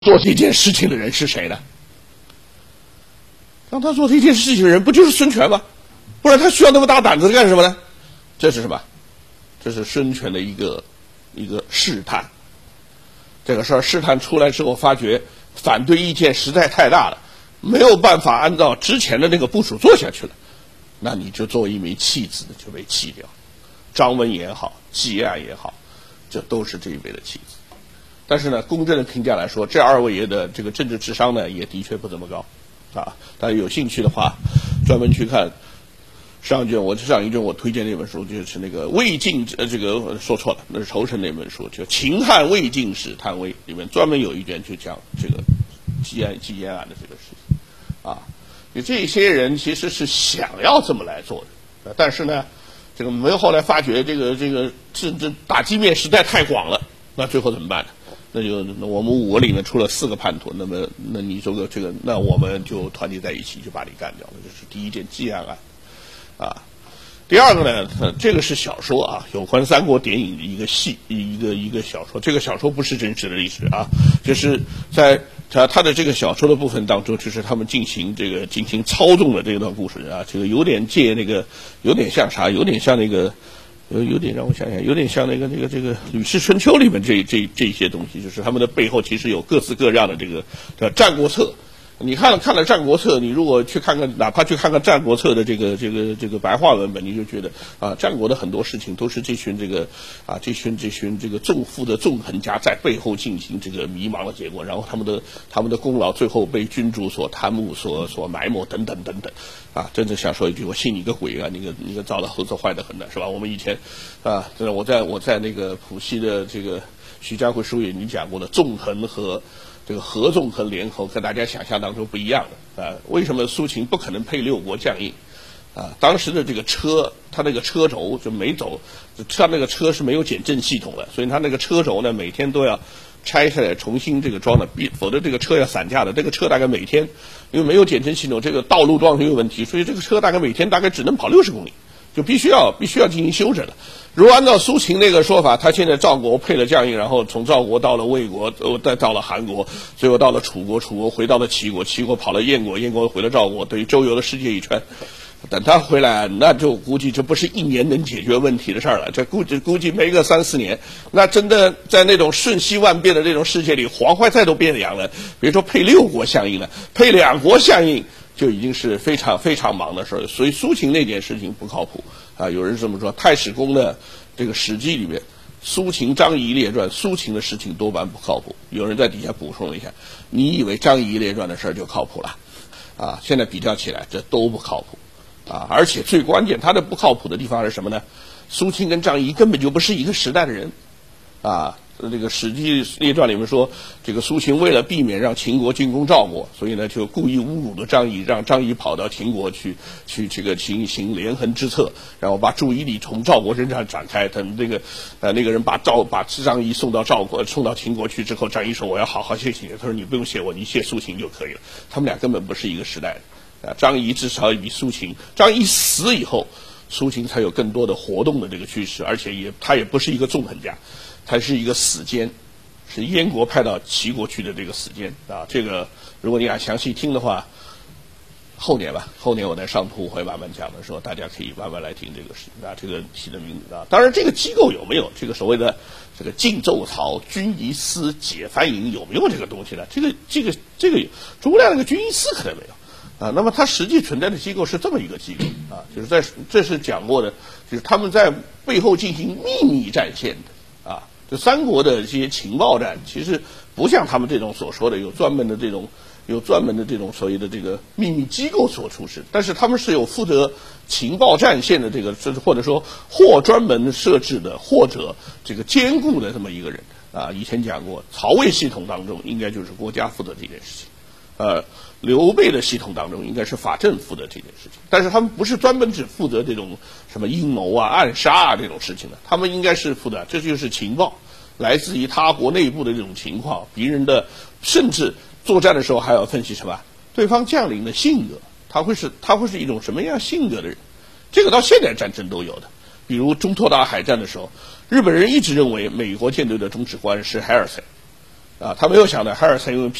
做这件事情的人是谁呢？让他做这件事情的人不就是孙权吗？不然他需要那么大胆子干什么呢？这是什么？这是孙权的一个试探。这个事儿试探出来之后，发觉反对意见实在太大了，没有办法按照之前的那个部署做下去了，那你就作为一枚弃子就被弃掉。张温也好，季安也好，这都是这一位的弃子。但是呢，公正的评价来说，这二位爷的这个政治智商呢，也的确不怎么高，啊。大家有兴趣的话，专门去看上一卷我推荐那本书，就是那个魏晋这个说错了，那是仇臣那本书，就秦汉魏晋史探魏里面专门有一卷就讲这个季安的这个事情，啊。就这些人其实是想要这么来做的，但是呢，这个没有后来发觉这打击面实在太广了，那最后怎么办呢？那我们5个里面出了4个叛徒，那你这个那我们就团结在一起就把你干掉了，这是第一件季安案，啊。第二个呢，这个是小说啊，有关三国典影的一个小说，这个小说不是真实的历史啊，就是在他的这个小说的部分当中，就是他们进行操纵的这段故事啊，这个有点像啥，有点像那个。有点让我想想，有点像那个《吕氏春秋》里面这些东西，就是他们的背后其实有各式各样的这个战国策。你看了《战国策》，你如果去看看，哪怕去看看《战国策》的这个白话文本，你就觉得啊，战国的很多事情都是这群这个纵富的纵横家在背后进行这个迷茫的结果，然后他们的功劳最后被君主所贪污、所埋没等等等等，啊，真正想说一句，我信你个鬼啊！你个糟老头子坏得很的，是吧？我们以前啊，真的我在那个浦西的这个徐家汇书院里讲过的纵横和这个合纵和联合跟大家想象当中不一样的啊。为什么苏秦不可能配6国将印啊？当时的这个车，它那个车轴就没走，它那个车是没有减震系统的，所以它那个车轴呢每天都要拆下来重新这个装的，否则这个车要散架的。这个车大概每天因为没有减震系统，这个道路状况有问题，所以这个车大概每天只能跑60公里，就必须要进行修整了。如果按照苏秦那个说法，他现在赵国配了将印，然后从赵国到了魏国，再到了韩国，最后到了楚国，楚国回到了齐国，齐国跑了燕国，燕国回了赵国，等于周游了世界一圈。等他回来，那就估计这不是1年能解决问题的事儿了，这估计没个3-4年。那真的在那种瞬息万变的这种世界里，黄花菜都变凉了，别说配6国相印了，配2国相印就已经是非常非常忙的事儿。所以苏秦那件事情不靠谱啊，有人这么说。太史公的这个《史记》里面，苏秦、张仪列传，苏秦的事情多半不靠谱。有人在底下补充了一下，你以为张仪列传的事儿就靠谱了啊？现在比较起来，这都不靠谱啊！而且最关键，他的不靠谱的地方是什么呢？苏秦跟张仪根本就不是一个时代的人啊。这个《史记列传》里面说，这个苏秦为了避免让秦国进攻赵国，所以呢就故意侮辱了张仪，让张仪跑到秦国去这个行连横之策，然后把注意力从赵国身上展开。等那个人把张仪送到秦国去之后，张仪说我要好好谢谢你，他说你不用谢我，你谢苏秦就可以了。他们俩根本不是一个时代的啊。张仪至少比苏秦，张仪死以后，苏秦才有更多的活动的这个趋势，而且他也不是一个纵横家。他是一个死奸，是燕国派到齐国去的这个死奸啊。这个如果你想详细听的话，后年我在上图会慢慢讲的时候，大家可以慢慢来听这个事啊，这个题的名字啊。当然，这个机构有没有这个所谓的这个晋奏曹、军仪司、解藩营有没有这个东西呢？这个诸葛亮那个军仪司可能没有啊。那么它实际存在的机构是这么一个机构啊，就是这是讲过的，就是他们在背后进行秘密战线的啊。就三国的这些情报战，其实不像他们这种所说的有专门的这种所谓的这个秘密机构所出事，但是他们是有负责情报战线的这个，或者说或专门设置的，或者这个兼顾的这么一个人啊。以前讲过，曹魏系统当中应该就是国家负责这件事情，刘备的系统当中应该是法正负责这件事情，但是他们不是专门只负责这种什么阴谋啊、暗杀啊这种事情的，他们应该是负责，这就是情报，来自于他国内部的这种情况，敌人的，甚至作战的时候还要分析什么对方将领的性格，他会是一种什么样性格的人，这个到现在战争都有的。比如中途岛海战的时候，日本人一直认为美国舰队的总指官是海尔森。 啊，他没有想到海尔森因为